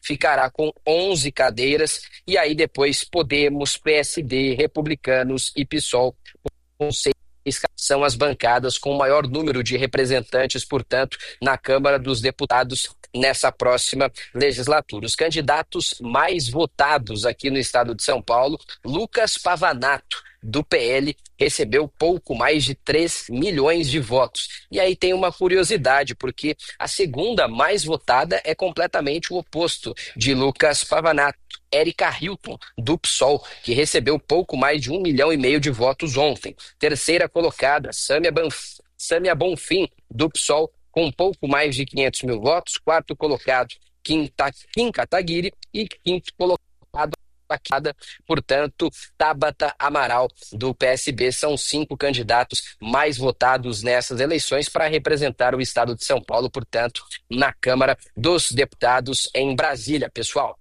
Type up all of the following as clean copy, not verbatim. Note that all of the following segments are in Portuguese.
ficará com 11 cadeiras, e aí depois Podemos, PSD, Republicanos e PSOL com 6 são as bancadas com o maior número de representantes, portanto, na Câmara dos Deputados nessa próxima legislatura. Os candidatos mais votados aqui no estado de São Paulo: Lucas Pavanato, do PL, recebeu pouco mais de 3 milhões de votos. E aí tem uma curiosidade, porque a segunda mais votada é completamente o oposto de Lucas Pavanato: Érica Hilton, do PSOL, que recebeu pouco mais de 1,5 milhão de votos ontem. Terceira colocada, Sâmia Bonfim, do PSOL, com pouco mais de 500 mil votos. Quarto colocado, Kim Kataguiri, e quinto colocado, portanto, Tabata Amaral, do PSB. São 5 candidatos mais votados nessas eleições para representar o estado de São Paulo, portanto, na Câmara dos Deputados em Brasília, pessoal.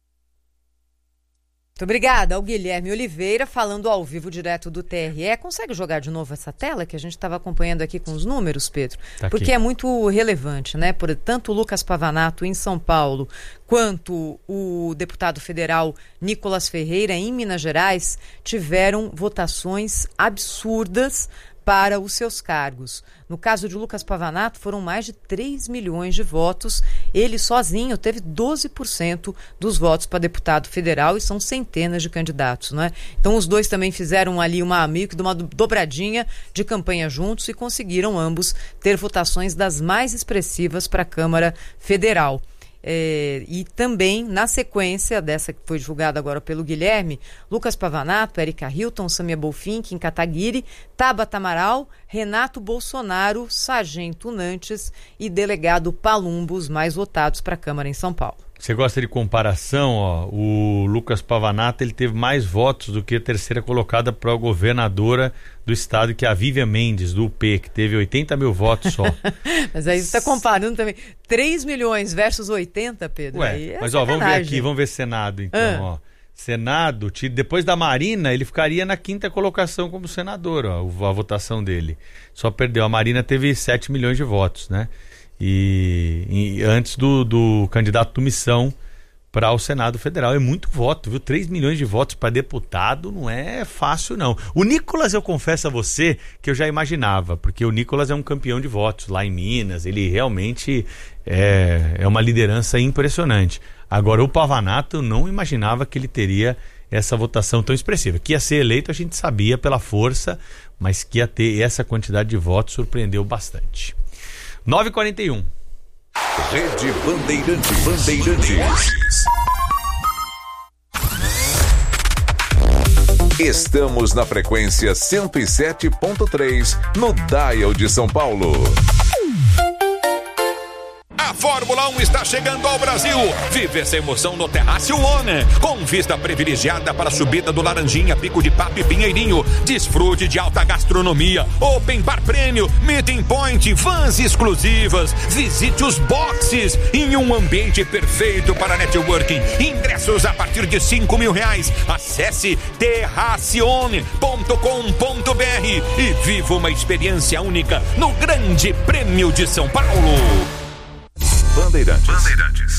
Muito obrigada ao Guilherme Oliveira, falando ao vivo direto do TRE. Consegue jogar de novo essa tela que a gente estava acompanhando aqui com os números, Pedro? Tá, porque é muito relevante, né? Tanto o Lucas Pavanato em São Paulo, quanto o deputado federal Nicolas Ferreira em Minas Gerais tiveram votações absurdas para os seus cargos. No caso de Lucas Pavanato, foram mais de 3 milhões de votos. Ele sozinho teve 12% dos votos para deputado federal, e são centenas de candidatos, né? Então os dois também fizeram ali meio que uma dobradinha de campanha juntos e conseguiram ambos ter votações das mais expressivas para a Câmara Federal. E também, na sequência dessa que foi divulgada agora pelo Guilherme, Lucas Pavanato, Érica Hilton, Sâmia Bonfim, Kim Kataguiri, Tabata Amaral, Renato Bolsonaro, Sargento Nantes e delegado Palumbo, os mais votados para a Câmara em São Paulo. Você gosta de comparação? Ó, o Lucas Pavanato, ele teve mais votos do que a terceira colocada para a governadora do estado, que é a Vivian Mendes, do UP, que teve 80 mil votos só. Mas aí você está comparando também 3 milhões versus 80, Pedro. Ué, mas ó, vamos ver aqui, vamos ver Senado então. Ó. Senado, depois da Marina, ele ficaria na 5ª colocação como senador, ó, a votação dele. Só perdeu. A Marina teve 7 milhões de votos, né? E antes do candidato do Missão para o Senado Federal. É muito voto, viu? 3 milhões de votos para deputado não é fácil, não. O Nicolas, eu confesso a você que eu já imaginava, porque o Nicolas é um campeão de votos lá em Minas. Ele realmente é uma liderança impressionante. Agora, o Pavanato, eu não imaginava que ele teria essa votação tão expressiva. Que ia ser eleito, a gente sabia pela força, mas que ia ter essa quantidade de votos surpreendeu bastante. 9h41. Rede Bandeirantes. Estamos na frequência 107.3 no Dial de São Paulo. A Fórmula 1 está chegando ao Brasil. Vive essa emoção no Terrácio One, com vista privilegiada para a subida do Laranjinha, Pico de Papo e Pinheirinho. Desfrute de alta gastronomia, open bar prêmio, meeting point, vans exclusivas. Visite os boxes em um ambiente perfeito para networking. Ingressos a partir de R$5.000. Acesse terracione.com.br e viva uma experiência única no Grande Prêmio de São Paulo. Bandeirantes.